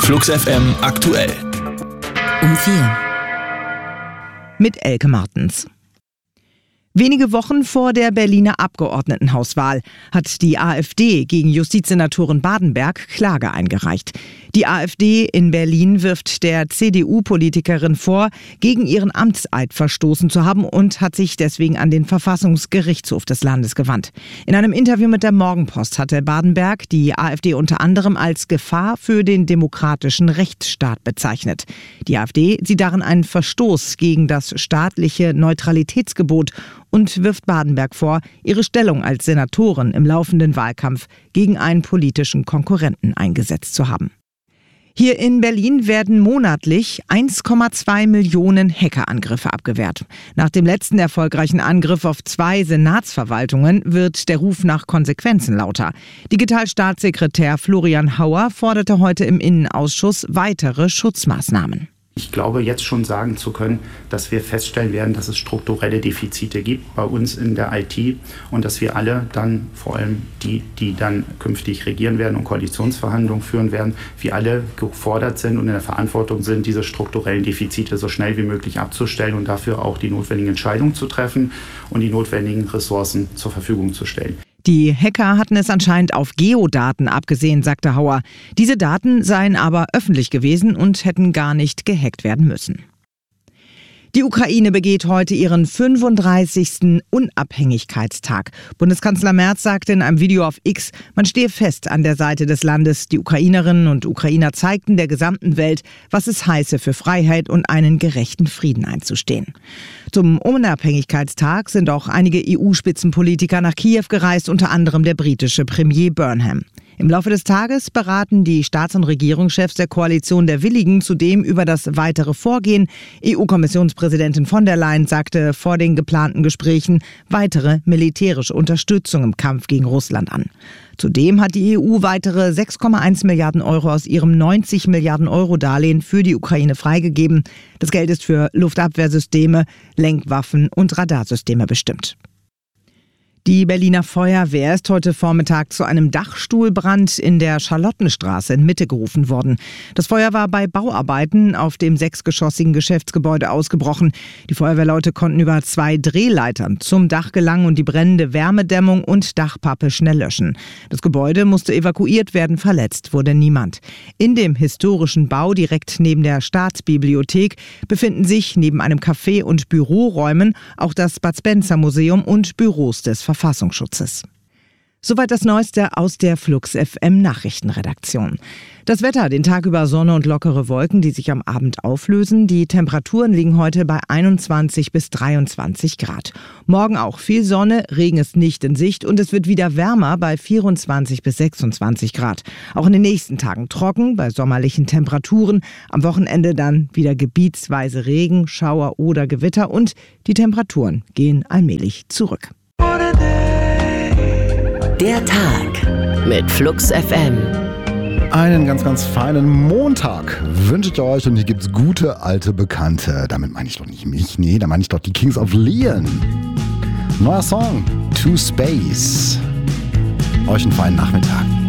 Flux FM aktuell. Um 4. Mit Elke Martens. Wenige Wochen vor der Berliner Abgeordnetenhauswahl hat die AfD gegen Justizsenatorin Badenberg Klage eingereicht. Die AfD in Berlin wirft der CDU-Politikerin vor, gegen ihren Amtseid verstoßen zu haben und hat sich deswegen an den Verfassungsgerichtshof des Landes gewandt. In einem Interview mit der Morgenpost hatte Badenberg die AfD unter anderem als Gefahr für den demokratischen Rechtsstaat bezeichnet. Die AfD sieht darin einen Verstoß gegen das staatliche Neutralitätsgebot und wirft Badenberg vor, ihre Stellung als Senatorin im laufenden Wahlkampf gegen einen politischen Konkurrenten eingesetzt zu haben. Hier in Berlin werden monatlich 1,2 Millionen Hackerangriffe abgewehrt. Nach dem letzten erfolgreichen Angriff auf 2 Senatsverwaltungen wird der Ruf nach Konsequenzen lauter. Digitalstaatssekretär Florian Hauer forderte heute im Innenausschuss weitere Schutzmaßnahmen. Ich glaube, jetzt schon sagen zu können, dass wir feststellen werden, dass es strukturelle Defizite gibt bei uns in der IT und dass wir alle dann, vor allem die dann künftig regieren werden und Koalitionsverhandlungen führen werden, wir alle gefordert sind und in der Verantwortung sind, diese strukturellen Defizite so schnell wie möglich abzustellen und dafür auch die notwendigen Entscheidungen zu treffen und die notwendigen Ressourcen zur Verfügung zu stellen. Die Hacker hatten es anscheinend auf Geodaten abgesehen, sagte Hauer. Diese Daten seien aber öffentlich gewesen und hätten gar nicht gehackt werden müssen. Die Ukraine begeht heute ihren 35. Unabhängigkeitstag. Bundeskanzler Merz sagte in einem Video auf X, man stehe fest an der Seite des Landes. Die Ukrainerinnen und Ukrainer zeigten der gesamten Welt, was es heiße, für Freiheit und einen gerechten Frieden einzustehen. Zum Unabhängigkeitstag sind auch einige EU-Spitzenpolitiker nach Kiew gereist, unter anderem der britische Premier Burnham. Im Laufe des Tages beraten die Staats- und Regierungschefs der Koalition der Willigen zudem über das weitere Vorgehen. EU-Kommissionspräsidentin von der Leyen sagte vor den geplanten Gesprächen weitere militärische Unterstützung im Kampf gegen Russland an. Zudem hat die EU weitere 6,1 Milliarden Euro aus ihrem 90 Milliarden Euro Darlehen für die Ukraine freigegeben. Das Geld ist für Luftabwehrsysteme, Lenkwaffen und Radarsysteme bestimmt. Die Berliner Feuerwehr ist heute Vormittag zu einem Dachstuhlbrand in der Charlottenstraße in Mitte gerufen worden. Das Feuer war bei Bauarbeiten auf dem 6-geschossigen Geschäftsgebäude ausgebrochen. Die Feuerwehrleute konnten über 2 Drehleitern zum Dach gelangen und die brennende Wärmedämmung und Dachpappe schnell löschen. Das Gebäude musste evakuiert werden, verletzt wurde niemand. In dem historischen Bau direkt neben der Staatsbibliothek befinden sich neben einem Café und Büroräumen auch das Bud Spencer Museum und Büros des Verfassungsschutzes. Soweit das Neueste aus der Flux FM Nachrichtenredaktion. Das Wetter, den Tag über Sonne und lockere Wolken, die sich am Abend auflösen. Die Temperaturen liegen heute bei 21 bis 23 Grad. Morgen auch viel Sonne, Regen ist nicht in Sicht und es wird wieder wärmer bei 24 bis 26 Grad. Auch in den nächsten Tagen trocken bei sommerlichen Temperaturen. Am Wochenende dann wieder gebietsweise Regen, Schauer oder Gewitter und die Temperaturen gehen allmählich zurück. Der Tag mit Flux FM. Einen ganz, ganz feinen Montag wünsche ich euch und hier gibt's gute alte Bekannte. Damit meine ich doch nicht mich, nee, da meine ich doch die Kings of Leon. Neuer Song, To Space. Euch einen feinen Nachmittag.